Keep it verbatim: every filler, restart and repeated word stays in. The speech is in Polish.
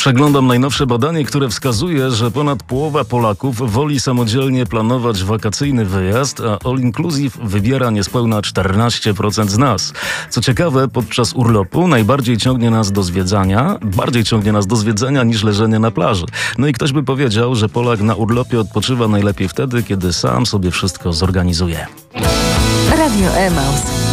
Przeglądam najnowsze badanie, które wskazuje, że ponad połowa Polaków woli samodzielnie planować wakacyjny wyjazd, a all inclusive wybiera niespełna czternaście procent z nas. Co ciekawe, podczas urlopu najbardziej ciągnie nas do zwiedzania, bardziej ciągnie nas do zwiedzania niż leżenie na plaży. No i ktoś by powiedział, że Polak na urlopie odpoczywa najlepiej wtedy, kiedy sam sobie wszystko zorganizuje. Radio Emaus.